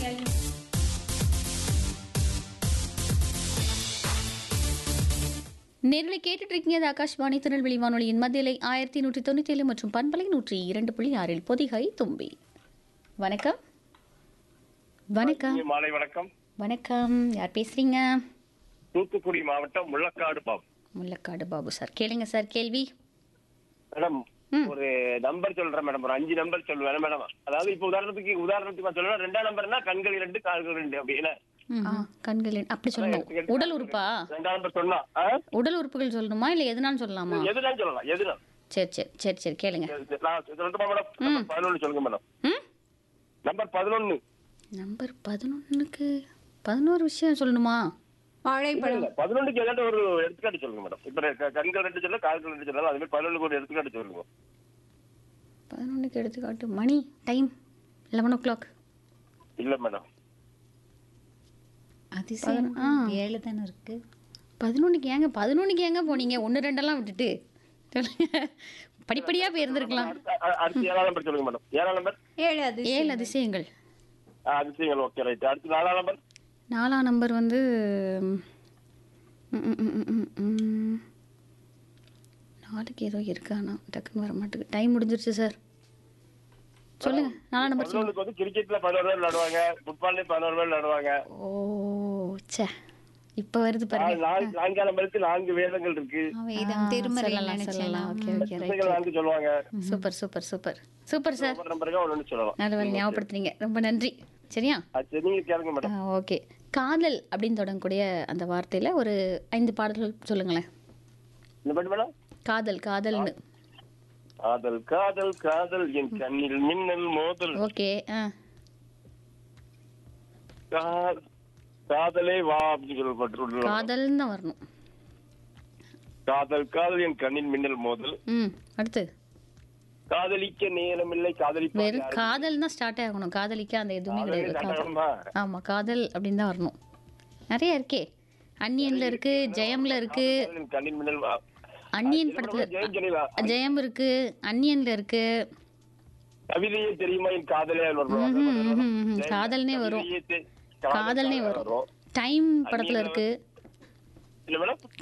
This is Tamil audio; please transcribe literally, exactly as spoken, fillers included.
நேர்களை கேட்டுட்டு இருக்கீங்க. அது ஆகாஷ்வாணி திருநெல்வேலி வானொலியின் மத்தியலை ஆயிரத்தி நூற்றி தொண்ணூற்றி ஏழு மற்றும் பண்பலை நூற்றி இரண்டு புள்ளி ஆறில் பொதிகை தும்பி. வணக்கம் வணக்கம் மாலை வணக்கம். வணக்கம், யார் பேசுறீங்க? தூத்துக்குடி மாவட்டம் முள்ளக்காடு பாபு. முள்ளக்காடு பாபு சார், கேளுங்க சார் கேள்வி. மேடம் ஒரு நம்பர் சொல்றேன் மேடம், ஒரு அஞ்சு நம்பர் சொல்லுவேன் மேடம். அதாவது இப்ப உதாரணத்துக்கு உதாரணத்துக்கு சொல்லணும், ரெண்டாம் நம்பர்னா கண்கள் ரெண்டு கால்கள் ரெண்டு அப்படின்னு. கண்களின் அப்படி சொல்லணும். உடல் உறுப்பா? ரெண்டாம் நம்பர் சொன்னா உடல் உறுப்புகள் சொல்லணுமா இல்ல எதுனாலும் சொல்லலாமா? எதுனாலும் சொல்லலாம். எதுனா சரி சரி சரி சரி கேளுங்க. மேடம் பதினொன்னு சொல்லுங்க மேடம். நம்பர் பதினொன்னு. நம்பர் பதினொன்னுக்கு பதினோரு விஷயம் சொல்லணுமா? வாழைப்பழம். பதினொன்னுக்கு ஏதாவது ஒரு எடுத்துக்காட்டு சொல்லுங்க மேடம். இப்ப கண்கள் ரெண்டு சொல்ல கால்கள் ரெண்டு சொல்லலாம், அது மாதிரி பதினொன்னுக்கு ஒரு எடுத்துக்காட்டு சொல்லுங்க. பதினொன்னுக்கு எடுத்துக்காட்டு மணி டைம் லெவன் ஓ கிளாக். இல்ல மேடம். அதிசயம் ஏழு தானே இருக்கு. பதினொன்னுக்கு ஏங்க பதினொன்னுக்கு ஏங்க போனீங்க? ஒன்று ரெண்டெல்லாம் விட்டுட்டு சொல்லுங்க, படிப்படியாக போயிருந்துருக்கலாம். அடுத்து ஏழாம் நம்பர் சொல்லுங்க மேடம். ஏழாம் நம்பர் ஏழு அதிசயம். ஏழு அதிசயங்கள். அதிசயங்கள் ஓகே ரைட். அடுத்து நாலாம் நம்பர். நாலாம் நம்பர் வந்து ம், ம், ம், ம், ம். நாளைக்கு ஏதோ இருக்காண்ணா, டக்குன்னு வர மாட்டேங்குது. டைம் முடிஞ்சிருச்சு சார், சொல்லுங்க. நாலாம் நம்பர் சொல்லுங்க. பதினொன்னுக்கு வந்து கிரிக்கெட்ல பதினோரு பேர் நடுவாங்க, ஃபுட்பால்ல பதினோரு பேர் நடுவாங்க. ஓ சே, இப்போ வருது பாருங்க. நான்காம் நம்பருக்கு நான்கு வேதங்கள் இருக்கு. வேதம் திருமறை சொல்லலாம் சொல்லலாம். Okay okay right. புத்தகங்கள் நான்கு சொல்லுவாங்க. Super super super super sir. ஒவ்வொரு நம்பருக்கு ஒன்னு சொல்லலாம். நல்ல வேலை ஞாபகப்படுத்துறீங்க, ரொம்ப நன்றி. சரியா? அது நீங்க கேளுங்க மேடம். ஓகே, காதல் அப்படின்னு தொடங்கக்கூடிய அந்த வார்த்தையில ஒரு ஐந்து பாடல்கள் சொல்லுங்களேன். என்ன பண்ணு மேடம்? காதல் காதல்னு. காதல் காதல் காதல் என் கண்ணில் மின்னல் மோதல். ஓகே. ஆ கா- காதலே வா அப்படின்னு சொல்லப்பட்டு காதல்னு தான் வரணும். காதல் காதல் என் கண்ணில் மின்னல் மோதல். ம் அடுத்து காதலிக்க நேரமில்லை காதலிப்பா வெறும் காதல் தான் ஸ்டார்ட் ஆகணும். காதலிக்க அந்த எதுவுமே கிடையாது. காதல். ஆமா, காதல் அப்படின்னு தான் வரணும். நிறைய இருக்கே. அன்னியன்ல இருக்கு, ஜெயம்ல இருக்கு, கண்ணில் மின்னல் வா. அன்னியன் படத்துல ஜெயம் ஜெனிவா. ஜெயம் இருக்கு, அன்னியன்ல இருக்கு. கவிதையே தெரியுமா என் காதலே வரும். ம்ஹும், ம்ஹும், ம்ஹும். காதல்னே வரும். காதல்னே வரும். டைம் படத்துல இருக்கு. இல்ல மேடம்.